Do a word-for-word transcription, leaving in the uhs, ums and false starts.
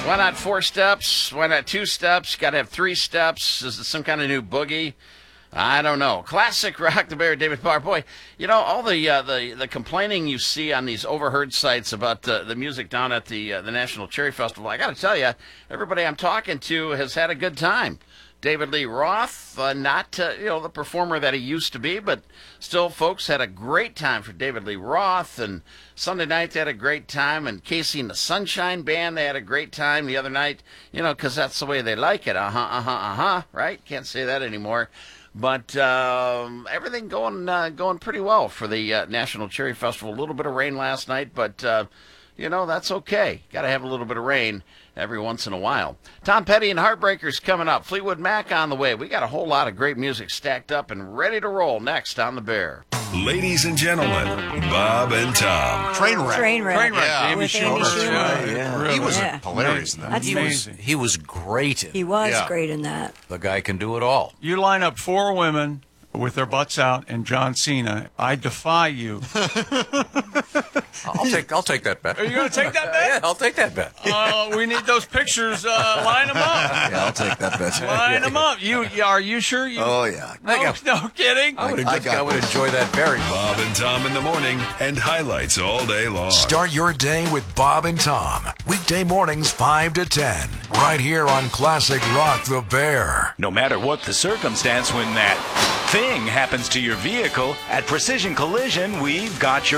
Why not four steps? Why not two steps? Got to have three steps. Is it some kind of new boogie? I don't know. Classic Rock the Bear, David Barr. Boy, you know, all the uh, the the complaining you see on these overheard sites about uh, the music down at the uh, the National Cherry Festival, I got to tell you, everybody I'm talking to has had a good time. David Lee Roth, uh, not uh, you know the performer that he used to be, but still, folks had a great time for David Lee Roth. And Sunday night they had a great time, and Casey and the Sunshine Band, they had a great time the other night. You know, because that's the way they like it. Uh huh, uh huh, uh huh. Right? Can't say that anymore. But um, everything going uh, going pretty well for the uh, National Cherry Festival. A little bit of rain last night, but uh, you know that's okay. Got to have a little bit of rain every once in a while. Tom Petty and Heartbreakers coming up. Fleetwood Mac on the way. We got a whole lot of great music stacked up and ready to roll next on The Bear. Ladies and gentlemen, Bob and Tom. Train wreck. Train wreck. Train wreck. Yeah. Amy With Amy Schumer. Schumer. Yeah, Yeah. yeah. He was Yeah. hilarious in that. That's He was, he was great in He was Yeah. great in that. The guy can do it all. You line up four women with their butts out and John Cena. I defy you. I'll take I'll take that bet. Are you going to take that bet? Yeah, I'll take that bet. Uh, we need those pictures. Uh, line them up. Yeah, I'll take that bet. Line them up. You, you are you sure? You, Oh, yeah. no, no kidding. I would, I I, got I would this. enjoy that very much. Bob and Tom in the morning and highlights all day long. Start your day with Bob and Tom. Weekday mornings five to ten. Right here on Classic Rock the Bear. No matter what the circumstance, when that thing happens to your vehicle, at Precision Collision, we've got your